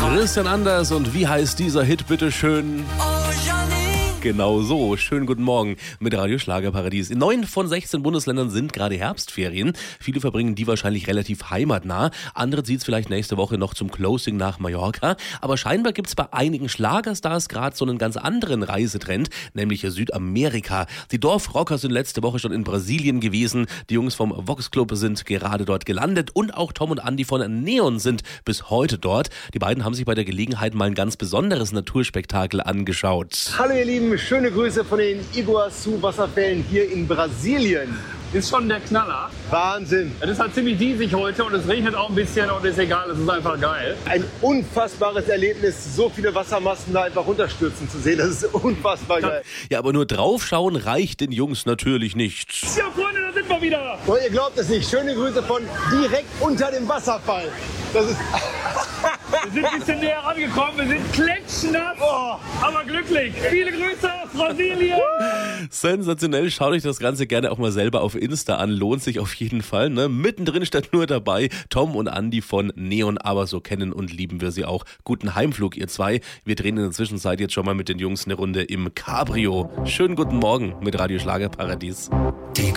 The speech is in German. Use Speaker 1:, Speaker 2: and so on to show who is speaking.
Speaker 1: Christian Anders und wie heißt dieser Hit bitteschön? Genau so. Schönen guten Morgen mit Radio Schlagerparadies. In 9 von 16 Bundesländern sind gerade Herbstferien. Viele verbringen die wahrscheinlich relativ heimatnah. Andere zieht es vielleicht nächste Woche noch zum Closing nach Mallorca. Aber scheinbar gibt es bei einigen Schlagerstars gerade so einen ganz anderen Reisetrend, nämlich Südamerika. Die Dorfrocker sind letzte Woche schon in Brasilien gewesen. Die Jungs vom Vox Club sind gerade dort gelandet. Und auch Tom und Andi von Neon sind bis heute dort. Die beiden haben sich bei der Gelegenheit mal ein ganz besonderes Naturspektakel angeschaut.
Speaker 2: Hallo ihr Lieben, schöne Grüße von den Iguazu-Wasserfällen hier in Brasilien.
Speaker 3: Ist schon der Knaller.
Speaker 2: Wahnsinn.
Speaker 3: Es ist halt ziemlich diesig heute und es regnet auch ein bisschen und ist egal, es ist einfach geil.
Speaker 2: Ein unfassbares Erlebnis, so viele Wassermassen da einfach runterstürzen zu sehen. Das ist unfassbar geil.
Speaker 1: Ja, aber nur draufschauen reicht den Jungs natürlich nicht.
Speaker 3: Ja, Freunde, da sind wir wieder.
Speaker 2: Und ihr glaubt es nicht, schöne Grüße von direkt unter dem Wasserfall. Das ist...
Speaker 3: Wir sind ein bisschen näher rangekommen, wir sind klatschnass, aber glücklich. Viele Grüße aus Brasilien.
Speaker 1: Sensationell, schaut euch das Ganze gerne auch mal selber auf Insta an, lohnt sich auf jeden Fall. Ne? Mittendrin steht nur dabei Tom und Andi von Neon, aber so kennen und lieben wir sie auch. Guten Heimflug, ihr zwei. Wir drehen in der Zwischenzeit jetzt schon mal mit den Jungs eine Runde im Cabrio. Schönen guten Morgen mit Radio Schlagerparadies.